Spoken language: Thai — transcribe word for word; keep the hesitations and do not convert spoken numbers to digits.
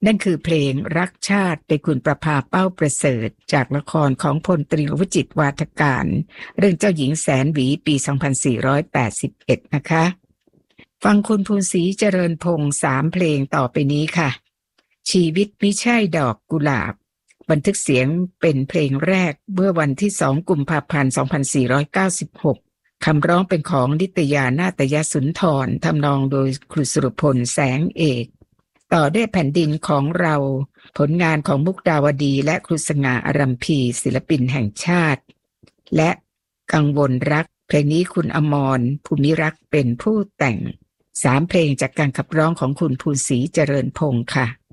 นั่นคือเพลงรักชาติโดยคุณประภาเป้าประเสริฐจากละครของพลตรีวจิตรวาทการเรื่องเจ้าหญิงแสนหวีปีสองพันสี่ร้อยแปดสิบเอ็ดนะคะฟังคุณภูนศรีเจริญพงษ์สามเพลงต่อไปนี้ค่ะชีวิตมิใช่ดอกกุหลาบบันทึกเสียงเป็นเพลงแรกเมื่อวันที่สองกุมภาพันธ์สองพันสี่ร้อยเก้าสิบหกคำร้องเป็นของนิตยานาตยสุนทรทำนองโดยครูสุรพลแสงเอกต่อด้วยแผ่นดินของเราผลงานของมุกดาวดีและครูสง่าอารัมพีศิลปินแห่งชาติและกังวลรักเพลงนี้คุณอมรภูมิรักเป็นผู้แต่งสามเพลงจากการขับร้องของคุณภูนศรีเจริญพงษ์ค่ะ